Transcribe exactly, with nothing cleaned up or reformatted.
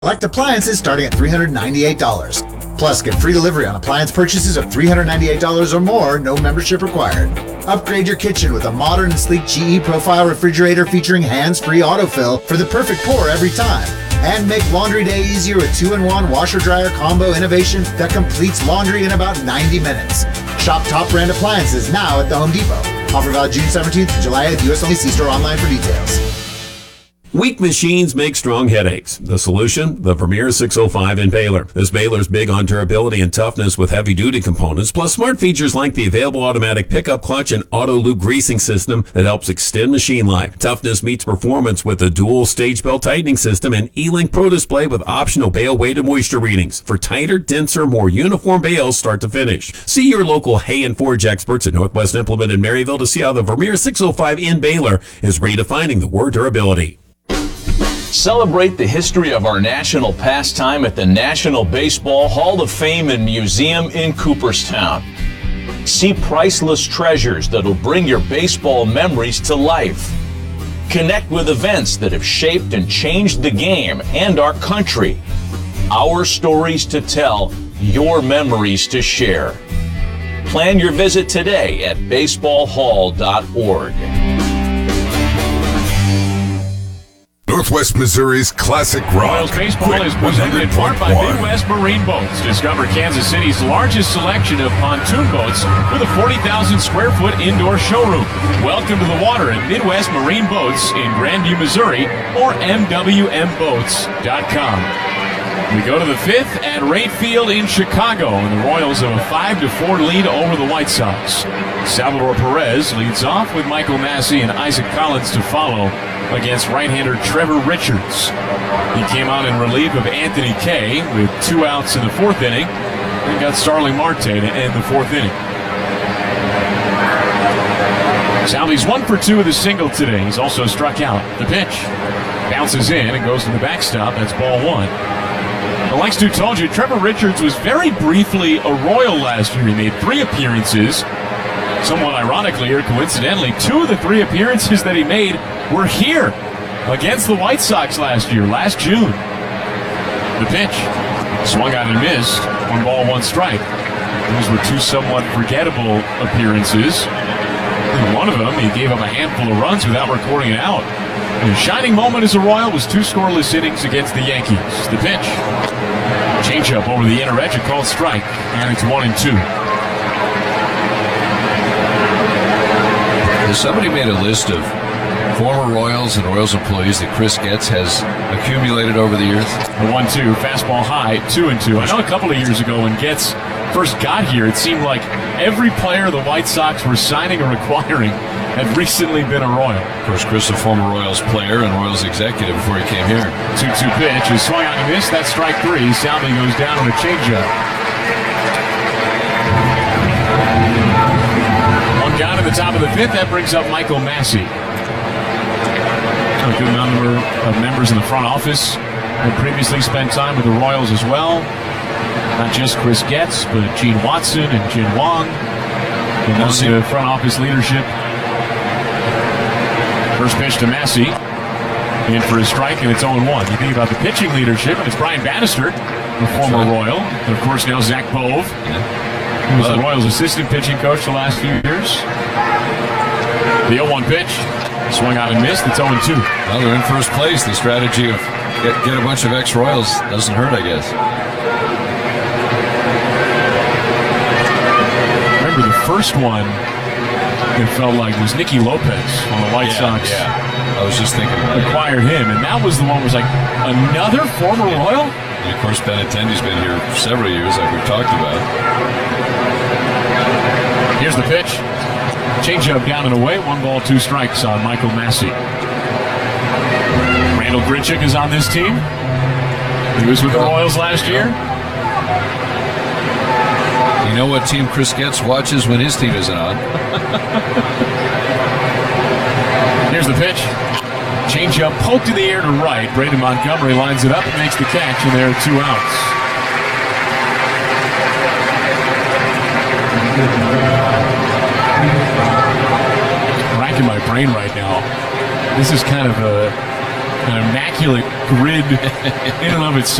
Select appliances starting at three hundred ninety-eight dollars. Plus, get free delivery on appliance purchases of three hundred ninety-eight dollars or more, no membership required. Upgrade your kitchen with a modern and sleek G E Profile refrigerator featuring hands-free autofill for the perfect pour every time. And make laundry day easier with two in one washer-dryer combo innovation that completes laundry in about ninety minutes. Shop top brand appliances now at the Home Depot. Offer valid June seventeenth to July eighth, U S only. See store online for details. Weak machines make strong headaches. The solution? The Vermeer six oh five in Baylor. This Baylor's big on durability and toughness with heavy-duty components, plus smart features like the available automatic pickup clutch and auto-loop greasing system that helps extend machine life. Toughness meets performance with a dual stage belt tightening system and E-Link Pro display with optional bale weight and moisture readings for tighter, denser, more uniform bales start to finish. See your local Hay and Forge experts at Northwest Implement in Maryville to see how the Vermeer six oh five in Baylor is redefining the word durability. Celebrate the history of our national pastime at the National Baseball Hall of Fame and Museum in Cooperstown. See priceless treasures that'll bring your baseball memories to life. Connect with events that have shaped and changed the game and our country. Our stories to tell, your memories to share. Plan your visit today at baseball hall dot org. Northwest Missouri's classic rock. Royals baseball is presented in part by Midwest Marine Boats. Discover Kansas City's largest selection of pontoon boats with a forty thousand square foot indoor showroom. Welcome to the water at Midwest Marine Boats in Grandview, Missouri, or m w m boats dot com. We go to the fifth at Wright Field in Chicago, and the Royals have a five to four lead over the White Sox. Salvador Perez leads off with Michael Massey and Isaac Collins to follow against right-hander Trevor Richards. He came out in relief of Anthony Kay with two outs in the fourth inning and got Starling Marte to end the fourth inning. Salvy's one for two with a single today. He's also struck out. The pitch bounces in and goes to the backstop. That's ball one. Well, like Stu told you, Trevor Richards was very briefly a Royal last year. He made three appearances. Somewhat ironically or coincidentally, two of the three appearances that he made were here against the White Sox last year, last June. The pitch swung out and missed. One ball, one strike. Those were two somewhat forgettable appearances. In one of them, he gave up a handful of runs without recording it out. His shining moment as a Royal was two scoreless innings against the Yankees. The pitch. Changeup over the inner edge, a called strike, and it's one and two. Has somebody made a list of former Royals and Royals employees that Chris Getz has accumulated over the years? The one two, fastball high, two and two. I know a couple of years ago when Getz first got here, it seemed like every player the White Sox were signing or acquiring had recently been a Royal. Of course, Chris, a former Royals player and Royals executive before he came here. two two pitch is swung on and missed. That's strike three. Salvi goes down on a changeup. One down at the top of the fifth. That brings up Michael Massey. A good number of members in the front office had previously spent time with the Royals as well. Not just Chris Getz, but Gene Watson and Jin Wong. And those the front office leadership. First pitch to Massey. In for a strike, and it's oh and one. You think about the pitching leadership, and it's Brian Bannister, the former Royal. And, of course, now Zach Bove, who was the Royals' assistant pitching coach the last few years. The oh one pitch. Swung out and missed. It's oh and two. Well, they're in first place. The strategy of get, get a bunch of ex-Royals doesn't hurt, I guess. Remember the first one, it felt like, was Nicky Lopez on the White yeah, Sox. Yeah, I was just thinking about acquired it. him, and that was the one was like, another former Royal? And of course, Benintendi's been here for several years, like we've talked about. Here's the pitch. Changeup down and away. One ball, two strikes on Michael Massey. Randall Grichuk is on this team. He was with the Royals last year. You know what team Chris Getz watches when his team isn't on? Here's the pitch. Changeup poked in the air to right. Braden Montgomery lines it up and makes the catch, and there are two outs. Racking my brain right now. This is kind of a, an immaculate grid in and of itself.